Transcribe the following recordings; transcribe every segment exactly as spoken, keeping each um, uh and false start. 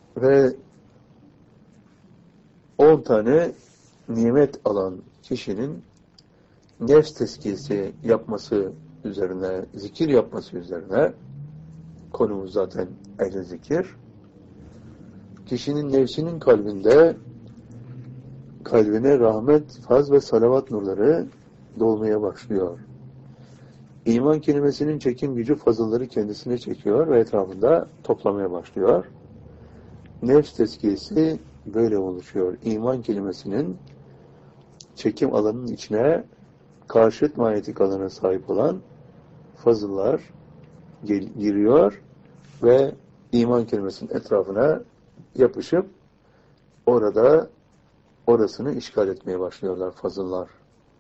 Ve on tane nimet alan kişinin nefs tezkiyesi yapması üzerine, zikir yapması üzerine, konumuz zaten ehl-i zikir, kişinin nefsinin kalbinde kalbine rahmet, faz ve salavat nurları dolmaya başlıyor. İman kelimesinin çekim gücü fazılları kendisine çekiyor ve etrafında toplamaya başlıyor. Nefs tezkiyesi böyle oluşuyor. İman kelimesinin çekim alanının içine karşıt manyetik alana sahip olan fazıllar giriyor ve iman kelimesinin etrafına yapışıp orada orasını işgal etmeye başlıyorlar fazıllar.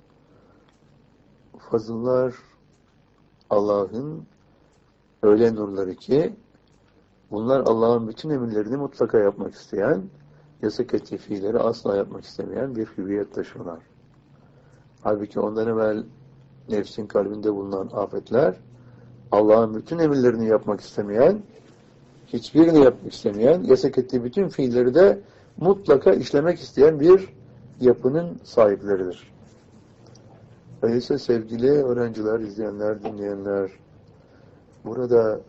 Fazıllar Allah'ın öyle nurları ki bunlar Allah'ın bütün emirlerini mutlaka yapmak isteyen, yasak ettiği fiilleri asla yapmak istemeyen bir hüviyet taşırlar. Halbuki ondan evvel nefsin kalbinde bulunan afetler, Allah'ın bütün emirlerini yapmak istemeyen, hiçbirini yapmak istemeyen, yasak ettiği bütün fiilleri de mutlaka işlemek isteyen bir yapının sahipleridir. Öyleyse sevgili öğrenciler, izleyenler, dinleyenler, burada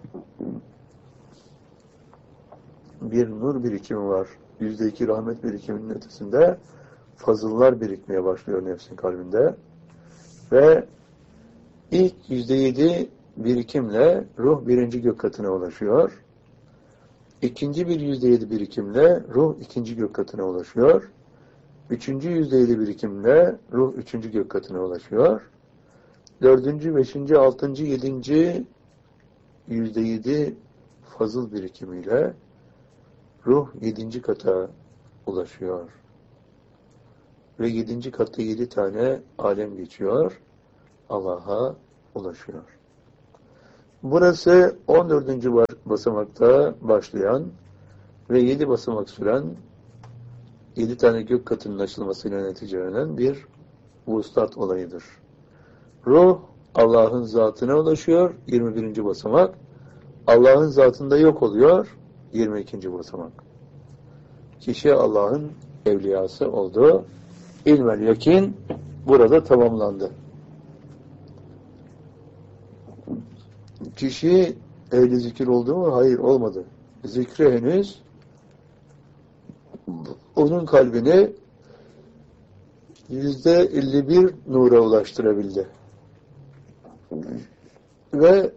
bir nur birikimi var. Yüzde iki rahmet birikiminin ötesinde fazıllar birikmeye başlıyor nefsin kalbinde. Ve ilk yüzde yedi birikimle ruh birinci gök katına ulaşıyor. İkinci bir yüzde yedi birikimle ruh ikinci gök katına ulaşıyor. Üçüncü yüzde yedi birikimle ruh üçüncü gök katına ulaşıyor. Dördüncü, beşinci, altıncı, yedinci yüzde yedi fazıl birikimiyle ruh yedinci kata ulaşıyor. Ve yedinci katta yedi tane alem geçiyor. Allah'a ulaşıyor. Burası on dördüncü basamakta başlayan ve yedi basamak süren yedi tane gök katının açılmasıyla neticelenen bir vuslat olayıdır. Ruh Allah'ın zatına ulaşıyor, yirmi birinci basamak. Allah'ın zatında yok oluyor, yirmi ikinci basamak. Kişi Allah'ın evliyası oldu. İlmel yakin burada tamamlandı. Kişi ehli zikir oldu mu? Hayır, olmadı. Zikri henüz onun kalbini yüzde elli bir nura ulaştırabildi. Ve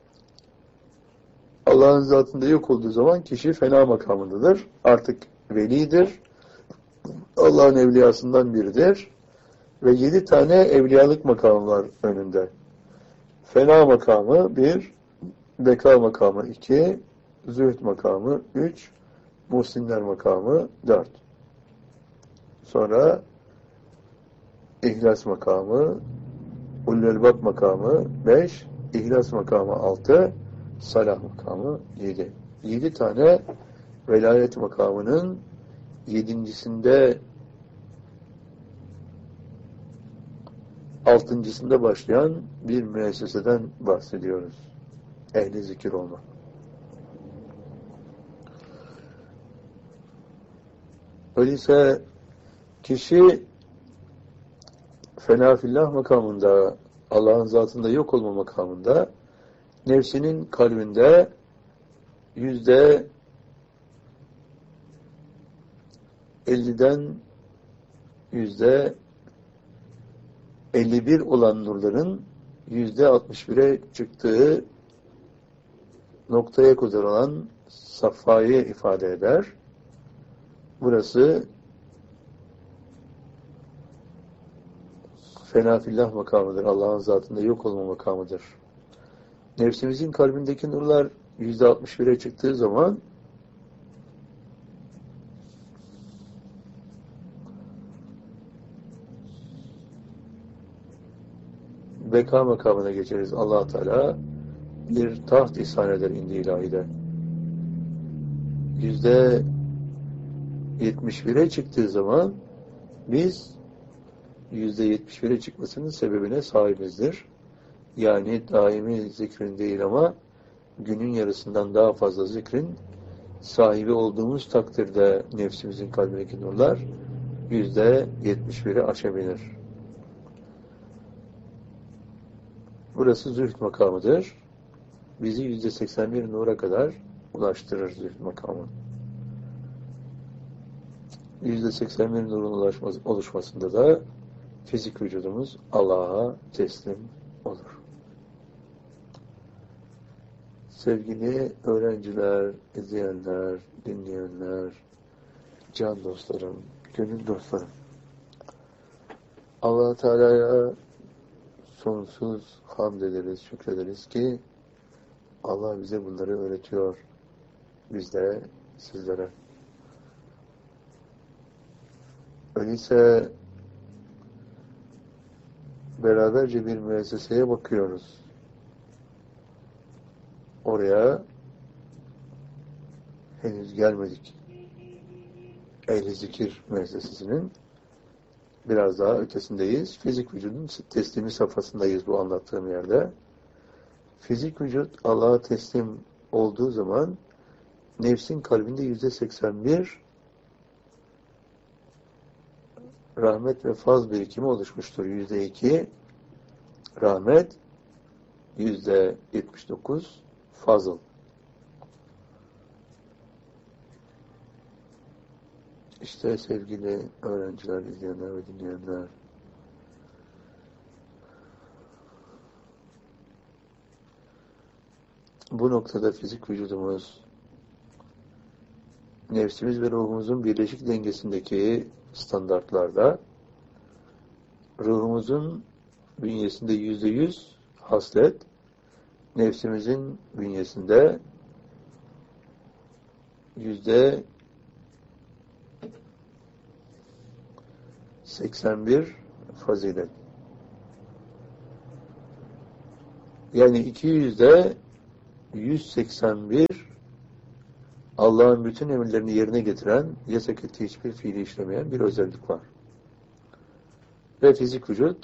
Allah'ın zatında yok olduğu zaman kişi fena makamındadır. Artık velidir. Allah'ın evliyasından biridir. Ve yedi tane evliyalık makamı var önünde. Fena makamı bir, beka makamı iki, zühd makamı üç, muhsinler makamı dört. Sonra ihlas makamı, ullelbab makamı beş, ihlas makamı altı, salah makamı yedi. Yedi tane velayet makamının yedincisinde altıncısında başlayan bir müesseseden bahsediyoruz. Ehli zikir olmak. Öyleyse kişi fena fillah makamında, Allah'ın zatında yok olma makamında, nefsinin kalbinde yüzde elliden yüzde elli bir olan nurların yüzde altmış bire çıktığı noktaya kadar olan safhayı ifade eder. Burası fena fillah makamıdır. Allah'ın zatında yok olma makamıdır. Nefsimizin kalbindeki nurlar yüzde altmış bire çıktığı zaman beka makamına geçeriz. Allah Teala bir taht ihsan eder indi ilahide. Yüzde yetmiş bire çıktığı zaman biz yüzde yetmiş bire çıkmasının sebebine sahibizdir. Yani daimi zikrin değil ama günün yarısından daha fazla zikrin sahibi olduğumuz takdirde nefsimizin kalbindeki nurlar yüzde yetmiş biri aşabilir. Burası zühd makamıdır. Bizi yüzde seksen bir nura kadar ulaştırır zühd makamı. yüzde seksen bir nurun ulaşması, oluşmasında da fizik vücudumuz Allah'a teslim olur. Sevgili öğrenciler, izleyenler, dinleyenler, can dostlarım, gönül dostlarım, Allah Teala'ya sonsuz hamd ederiz, şükrederiz ki Allah bize bunları öğretiyor. Biz de sizlere. Öyleyse beraberce bir müesseseye bakıyoruz. Oraya henüz gelmedik. Ehl-i Zikir müessesesinin biraz daha ötesindeyiz. Fizik vücudun teslimi safhasındayız bu anlattığım yerde. Fizik vücut Allah'a teslim olduğu zaman nefsin kalbinde yüzde seksen bir rahmet ve faz birikimi oluşmuştur. Yüzde iki rahmet, yüzde yetmiş dokuz fazıl. İşte sevgili öğrenciler, izleyenler ve dinleyenler, bu noktada fizik vücudumuz, nefsimiz ve ruhumuzun birleşik dengesindeki standartlarda, ruhumuzun bünyesinde yüzde yüz haslet, nefsimizin bünyesinde yüzde seksen bir fazilet. Yani iki yüzde yüz seksen bir Allah'ın bütün emirlerini yerine getiren, yasak ettiği hiçbir fiili işlemeyen bir özellik var. Ve fizik vücut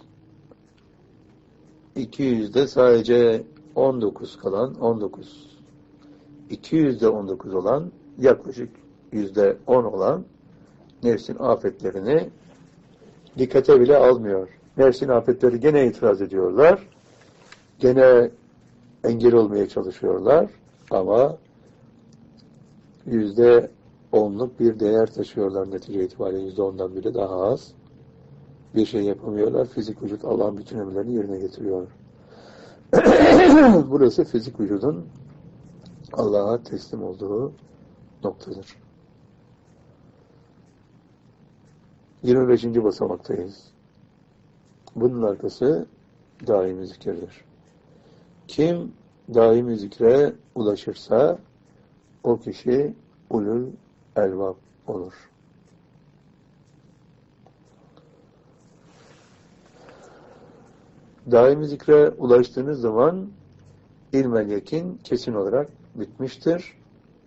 iki yüzde sadece on dokuz kalan, on dokuz iki yüzde on dokuz olan, yaklaşık yüzde on olan nefsin afetlerini dikkate bile almıyor. Nefsin afetleri gene itiraz ediyorlar. Gene engel olmaya çalışıyorlar. Ama yüzde onluk bir değer taşıyorlar netice itibariyle. Yüzde ondan bile daha az. Bir şey yapamıyorlar. Fizik vücut Allah'ın bütün emirlerini yerine getiriyor. Burası fizik vücudun Allah'a teslim olduğu noktadır. yirmi beşinci basamaktayız. Bunun arkası daimi zikirdir. Kim daimi zikre ulaşırsa o kişi ulul elbab olur. Daimi zikre ulaştığınız zaman ilmel yakin kesin olarak bitmiştir.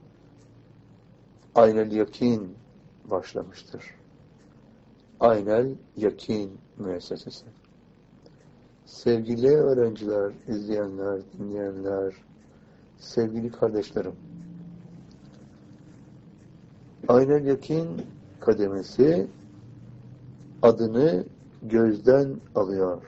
Aynel yakin başlamıştır. Aynel yakin müessesesi. Sevgili öğrenciler, izleyenler, dinleyenler, sevgili kardeşlerim, Aynel yakin kademesi adını gözden alıyor.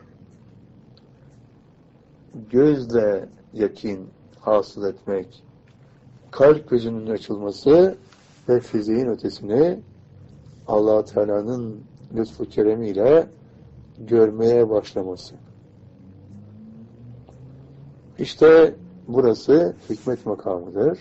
Gözle yakin hasıl etmek, kalp gözünün açılması ve fiziğin ötesini Allah-u Teala'nın lütfu keremiyle görmeye başlaması. İşte burası hikmet makamıdır.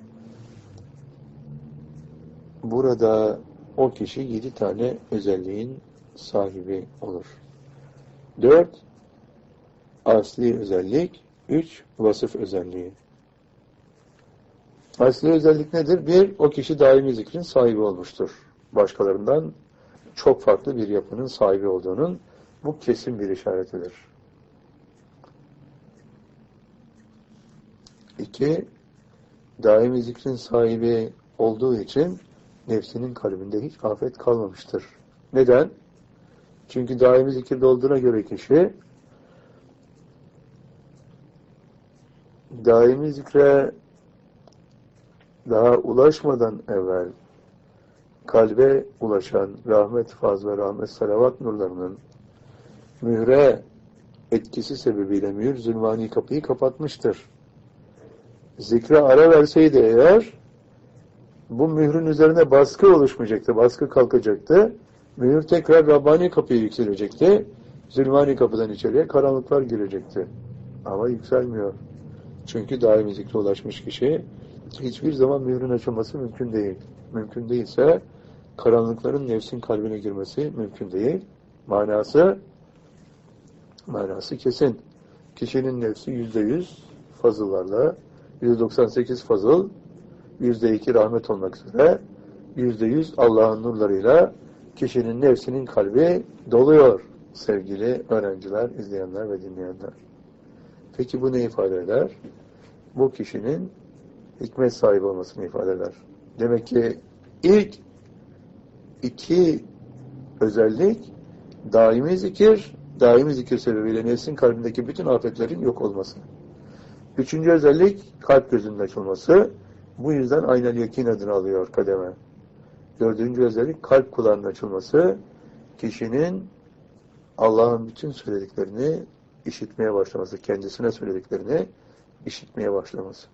Burada o kişi yedi tane özelliğin sahibi olur. Dört, asli özellik. Üç, vasıf özelliği. Asli özellik nedir? Bir, o kişi daimi zikrin sahibi olmuştur. Başkalarından çok farklı bir yapının sahibi olduğunun bu kesin bir işaretidir. İki, daimi zikrin sahibi olduğu için nefsinin kalbinde hiç afet kalmamıştır. Neden? Çünkü daimi zikirde olduğuna göre kişi daimi zikre daha ulaşmadan evvel kalbe ulaşan rahmet, faz ve rahmet salavat nurlarının mühre etkisi sebebiyle mühür zülmani kapıyı kapatmıştır. Zikre ara verseydi eğer, bu mührün üzerine baskı oluşmayacaktı, baskı kalkacaktı. Mühür tekrar Rabbani kapıyı yükselecekti. Zülmani kapıdan içeriye karanlıklar girecekti. Ama yükselmiyor. Çünkü daimi zikre ulaşmış kişi hiçbir zaman mührün açılması mümkün değil. Mümkün değilse karanlıkların nefsin kalbine girmesi mümkün değil. Manası manası kesin. Kişinin nefsi yüzde yüz fazıllarla, yüzde doksan sekiz fazıl, yüzde iki rahmet olmak üzere, yüzde yüz Allah'ın nurlarıyla kişinin nefsinin kalbi doluyor sevgili öğrenciler, izleyenler ve dinleyenler. Peki bu ne ifade eder? Bu kişinin hikmet sahibi olmasını ifade eder. Demek ki ilk iki özellik daimi zikir, daimi zikir sebebiyle nefsin kalbindeki bütün afetlerin yok olması. Üçüncü özellik kalp gözünün açılması. Bu yüzden aynel yakin adını alıyor kademe. Dördüncü özellik kalp kulağının açılması. Kişinin Allah'ın bütün söylediklerini işitmeye başlaması, kendisine söylediklerini işitmeye başlaması.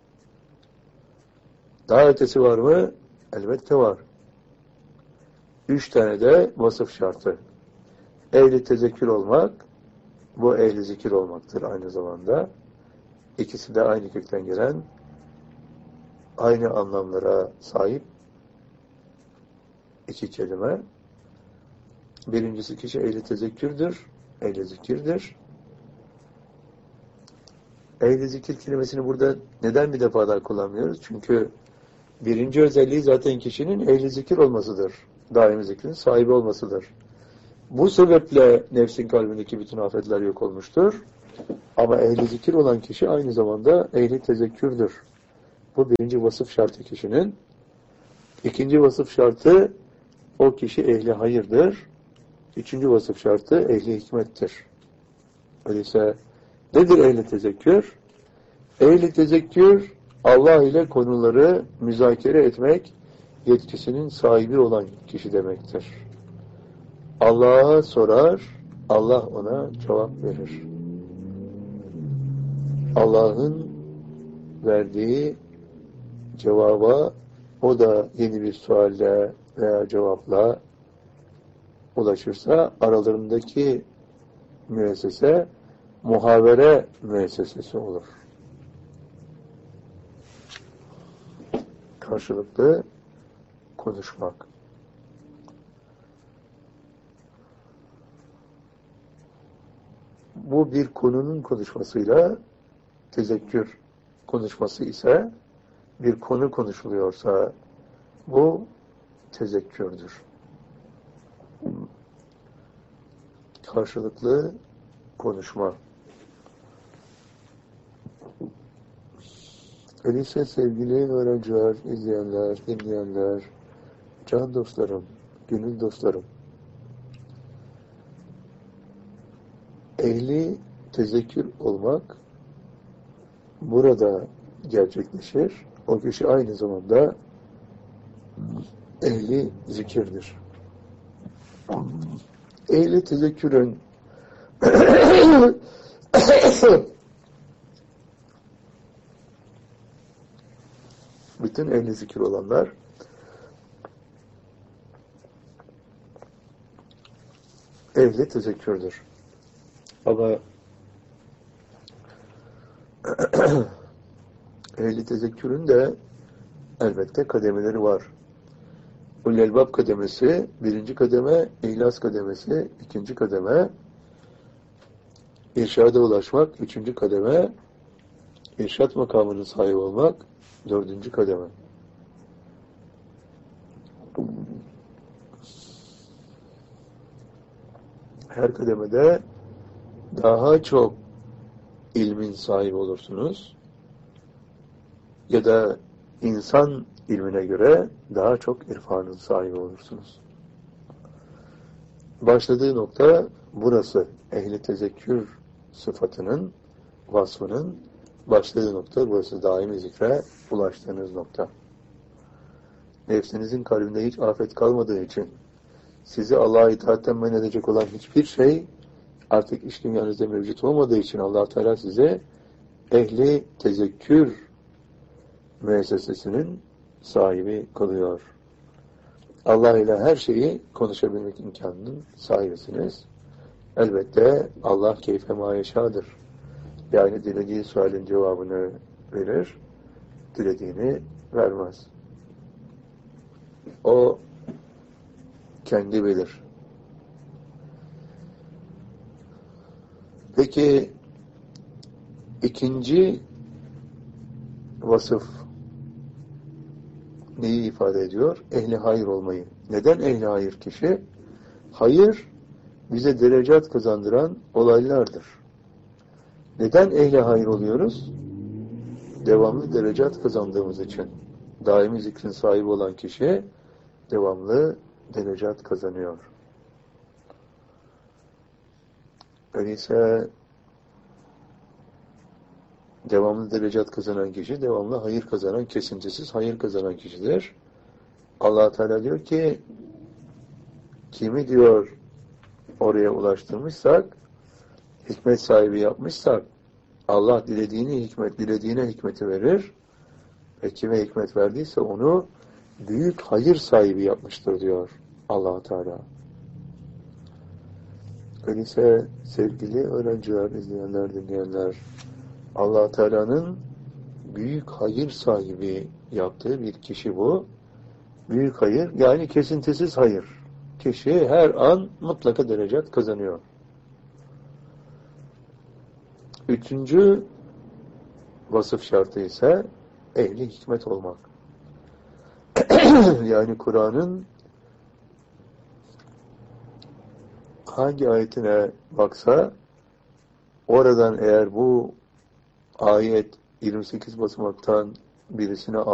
Daha ötesi var mı? Elbette var. Üç tane de vasıf şartı. Ehli tezekkür olmak, bu ehli zikir olmaktır aynı zamanda. İkisi de aynı kökten gelen, aynı anlamlara sahip iki kelime. Birincisi kişi ehli tezekkürdür, ehli zikirdir. Ehli zikir kelimesini burada neden bir defa daha kullanmıyoruz? Çünkü birinci özelliği zaten kişinin ehli zikir olmasıdır. Daimi zikrin sahibi olmasıdır. Bu sebeple nefsin kalbindeki bütün afetler yok olmuştur. Ama ehli zikir olan kişi aynı zamanda ehli tezekkürdür. Bu birinci vasıf şartı kişinin. İkinci vasıf şartı o kişi ehli hayırdır. Üçüncü vasıf şartı ehli hikmettir. Öyleyse nedir ehli tezekkür? Ehli tezekkür Allah ile konuları müzakere etmek yetkisinin sahibi olan kişi demektir. Allah'a sorar, Allah ona cevap verir. Allah'ın verdiği cevaba o da yeni bir sualle veya cevapla ulaşırsa aralarındaki müessese muhavere müessesesi olur. Karşılıklı konuşmak. Bu bir konunun konuşmasıyla tezekkür konuşması ise bir konu konuşuluyorsa bu tezekkürdür. Karşılıklı konuşma. Öyleyse sevgili öğrenciler, izleyenler, dinleyenler, can dostlarım, gönül dostlarım, ehli tezekkür olmak burada gerçekleşir. O kişi aynı zamanda ehli zikirdir. Ehli tezekkürün bütün ehli zikir olanlar ehli tezekkürdür. Ama ehli tezekkürün de elbette kademeleri var. Ulul Elbab kademesi, birinci kademe, İhlas kademesi, ikinci kademe, irşada ulaşmak, üçüncü kademe, irşat makamının sahibi olmak, dördüncü kademe. Her kademede daha çok ilmin sahibi olursunuz ya da insan ilmine göre daha çok irfanın sahibi olursunuz. Başladığı nokta burası. Ehli tezekkür sıfatının, vasfının başladığı nokta burası, daimi zikre ulaştığınız nokta. Nefsinizin kalbinde hiç afet kalmadığı için sizi Allah'a itaatten men edecek olan hiçbir şey artık iç dünyanızda mevcut olmadığı için Allah Teala size ehli tezekkür müessesesinin sahibi kılıyor. Allah ile her şeyi konuşabilmek imkanının sahibisiniz. Elbette Allah keyfe mayeşadır. Yani dilediği sualin cevabını verir, dilediğini vermez. O kendi bilir. Peki ikinci vasıf neyi ifade ediyor? Ehli hayır olmayı. Neden ehli hayır kişi? Hayır bize derecat kazandıran olaylardır. Neden ehli hayır oluyoruz? Devamlı derecat kazandığımız için. Daimi zikrin sahibi olan kişi devamlı derecat kazanıyor. Öyleyse devamlı derecat kazanan kişi, devamlı hayır kazanan, kesintisiz hayır kazanan kişidir. Allah Teala diyor ki, kimi diyor oraya ulaştırmışsak, hikmet sahibi yapmışsak, Allah dilediğini hikmet, dilediğine hikmeti verir ve kime hikmet verdiyse onu büyük hayır sahibi yapmıştır diyor Allah Teala. Öyleyse sevgili öğrenciler, izleyenler, dinleyenler, Allah Teala'nın büyük hayır sahibi yaptığı bir kişi bu. Büyük hayır, yani kesintisiz hayır. Kişi her an mutlaka derecat kazanıyor. Üçüncü vasıf şartı ise ehli hikmet olmak. Yani Kur'an'ın hangi ayetine baksa oradan eğer bu ayet yirmi sekiz basamaktan birisine